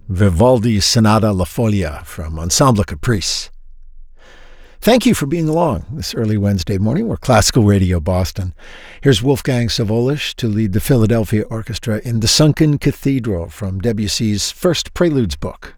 Vivaldi's Sonata La Folia from Ensemble Caprice. Thank you for being along this early Wednesday morning. We're Classical Radio Boston. Here's Wolfgang Sawolish to lead the Philadelphia Orchestra in The Sunken Cathedral from Debussy's first Preludes book.